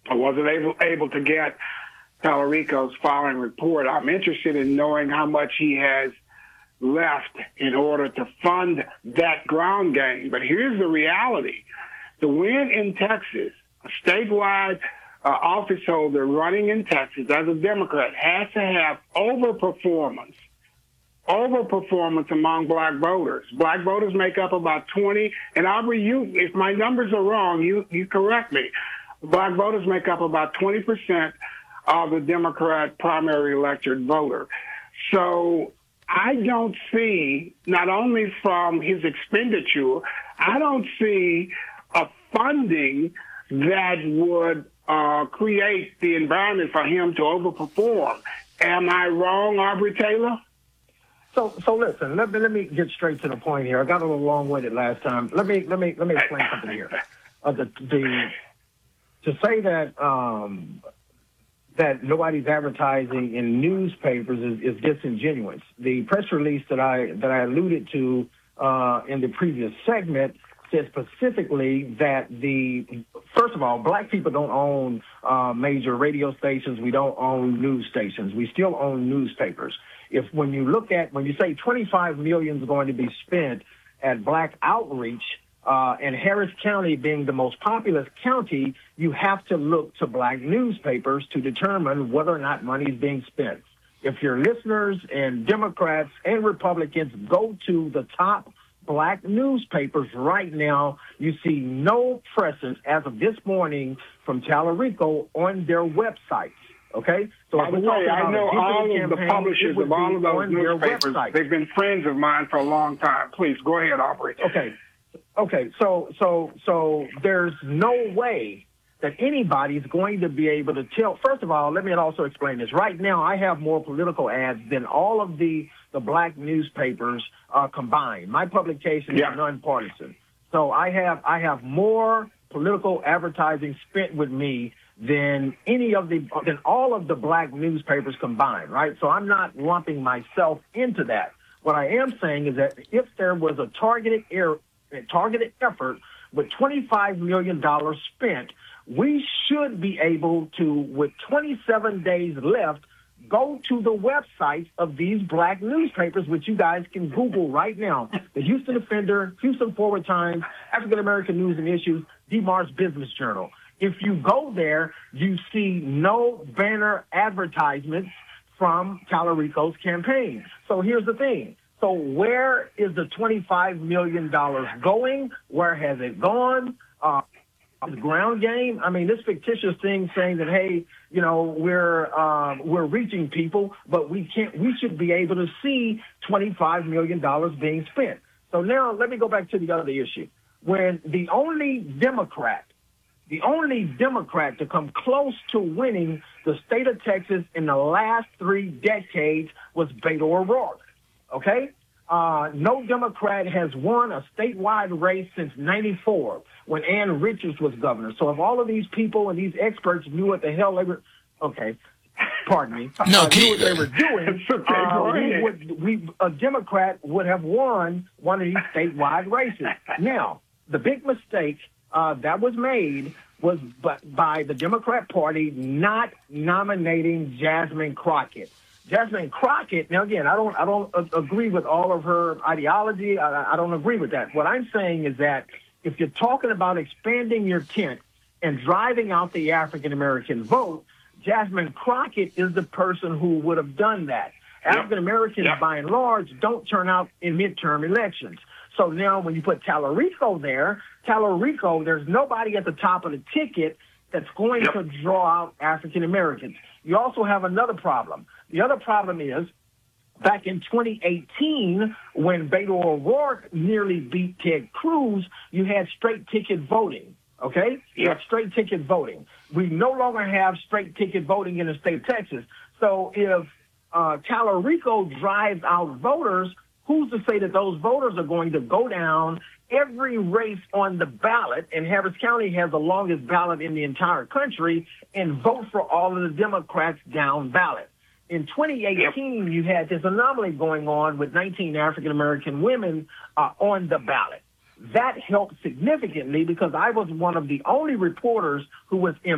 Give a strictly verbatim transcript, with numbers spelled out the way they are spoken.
I wasn't able able to get Tallarico's following report. I'm interested in knowing how much he has left in order to fund that ground game. But here's the reality. To win in Texas, a statewide uh, office holder running in Texas as a Democrat has to have overperformance, overperformance among black voters. Black voters make up about twenty, and Aubrey, you, if my numbers are wrong, you, you correct me. Black voters make up about twenty percent of the Democrat primary electorate voter. So I don't see, not only from his expenditure, I don't see a funding that would uh, create the environment for him to overperform. Am I wrong, Aubrey Taylor? So, so listen. Let me let me get straight to the point here. I got a little long-winded last time. Let me let me let me explain something here. Uh, the, the to say that um, that nobody's advertising in newspapers is, is disingenuous. The press release that I that I alluded to uh, in the previous segment said specifically that the, first of all, black people don't own uh, major radio stations. We don't own news stations. We still own newspapers. If when you look at, when you say twenty-five million is going to be spent at black outreach, uh, and Harris County being the most populous county, you have to look to black newspapers to determine whether or not money is being spent. If your listeners and Democrats and Republicans go to the top black newspapers right now, you see no presence as of this morning from Tallarico on their websites. Okay? So By the way, I know all of the publishers of all of those newspapers. They've been friends of mine for a long time. Please, go ahead, Aubrey. Okay. Okay, so so so there's no way that anybody's going to be able to tell. First of all, let me also explain this. Right now, I have more political ads than all of the, the black newspapers uh, combined. My publication yeah. is nonpartisan. So I have I have more political advertising spent with me than any of the than all of the black newspapers combined, right? So I'm not lumping myself into that. What I am saying is that if there was a targeted error, a targeted effort with twenty-five million dollars spent, we should be able to, with twenty-seven days left, go to the websites of these black newspapers, which you guys can Google right now. The Houston Defender, Houston Forward Times, African American News and Issues, DeMar's Business Journal. If you go there, you see no banner advertisements from Tallarico's campaign. So here's the thing. So where is the twenty-five million dollars going? Where has it gone? Uh, the ground game. I mean, this fictitious thing saying that, hey, you know, we're um, we're reaching people, but we can't. We should be able to see twenty-five million dollars being spent. So now let me go back to the other issue. When the only Democrat, the only Democrat to come close to winning the state of Texas in the last three decades was Beto O'Rourke. Okay? Uh, no Democrat has won a statewide race since ninety-four when Ann Richards was governor. So if all of these people and these experts knew what the hell they were, okay, pardon me, no, uh, knew what they were doing, okay, uh, we would, we, a Democrat would have won one of these statewide races. Now, the big mistake uh, that was made was by the Democrat Party not nominating Jasmine Crockett. Jasmine Crockett, now again, I don't I don't agree with all of her ideology. I, I don't agree with that. What I'm saying is that if you're talking about expanding your tent and driving out the African-American vote, Jasmine Crockett is the person who would have done that. Yep. African-Americans, yep. by and large, don't turn out in midterm elections. So now when you put Tallarico there, Tallarico, there's nobody at the top of the ticket that's going yep. to draw out African-Americans. You also have another problem. The other problem is, back in twenty eighteen, when Beto O'Rourke nearly beat Ted Cruz, you had straight ticket voting, okay? You had straight ticket voting. We no longer have straight ticket voting in the state of Texas. So if uh, Tallarico drives out voters, who's to say that those voters are going to go down every race on the ballot, and Harris County has the longest ballot in the entire country, and vote for all of the Democrats down ballot? In twenty eighteen, yep. you had this anomaly going on with nineteen African-American women uh, on the ballot. That helped significantly because I was one of the only reporters who was in